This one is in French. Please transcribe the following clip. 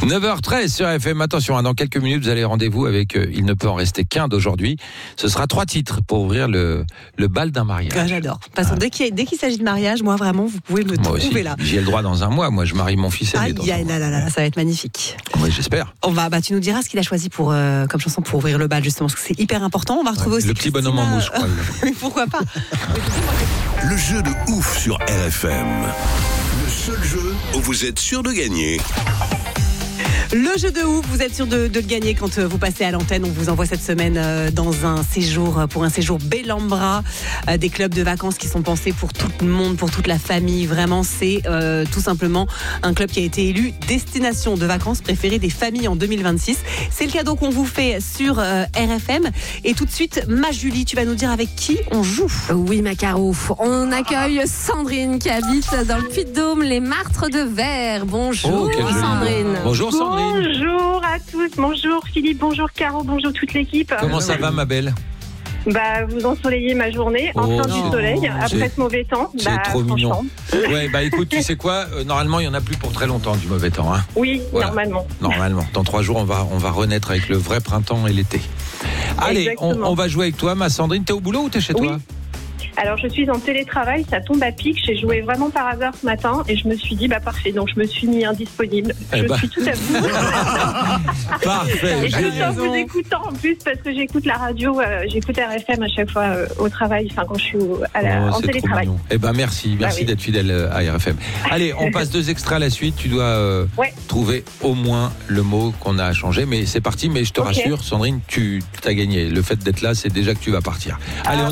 9h13 sur FM. Attention, dans quelques minutes, vous avez rendez-vous avec Il ne peut en rester qu'un d'aujourd'hui. Ce sera 3 titres pour ouvrir le bal d'un mariage. Ah, j'adore. De toute façon, dès qu'il s'agit de mariage, moi vraiment, vous pouvez me trouver aussi, là. J'y ai le droit dans un mois. Moi, je marie mon fils aîné. Là, ça va être magnifique. Oui, j'espère. Tu nous diras ce qu'il a choisi comme chanson pour ouvrir le bal, justement, parce que c'est hyper important. On va retrouver aussi le petit bonhomme en mousse, je crois. Pourquoi pas. Le jeu de ouf sur RFM. Le seul jeu où vous êtes sûr de gagner. Le jeu de ouf, vous êtes sûr de le gagner quand vous passez à l'antenne. On vous envoie cette semaine pour un séjour Bellambra, des clubs de vacances qui sont pensés pour tout le monde, pour toute la famille. Vraiment, c'est tout simplement un club qui a été élu destination de vacances préférée des familles en 2026. C'est le cadeau qu'on vous fait sur RFM. Et tout de suite, Julie, tu vas nous dire avec qui on joue. Oui, Macaro. On accueille Sandrine qui habite dans le Puy-de-Dôme, les Martres de Verre. Bonjour, Sandrine. Bonjour, Sandrine. Bonjour à tous, bonjour Philippe, bonjour Caro, bonjour toute l'équipe. Comment ça va, ma belle ? Vous ensoleillez ma journée, enfin du soleil, après ce mauvais temps. C'est trop mignon. Ouais, écoute, tu sais quoi ? Normalement, il n'y en a plus pour très longtemps du mauvais temps. Hein. Oui, voilà. Normalement. Dans 3 jours, on va renaître avec le vrai printemps et l'été. Allez, on va jouer avec toi, ma Sandrine. T'es au boulot ou t'es chez toi ? Alors, je suis en télétravail, ça tombe à pic. J'ai joué vraiment par hasard ce matin et je me suis dit, parfait. Donc, je me suis mis indisponible. Je suis tout à vous. Parfait. Et tout en vous écoutant en plus, parce que j'écoute la radio, j'écoute RFM à chaque fois au travail, quand je suis en télétravail. Merci d'être fidèle à RFM. Allez, on passe 2 extraits à la suite. Tu dois trouver au moins le mot qu'on a changé. Mais c'est parti. Mais je te rassure, Sandrine, tu as gagné. Le fait d'être là, c'est déjà que tu vas partir. Allez,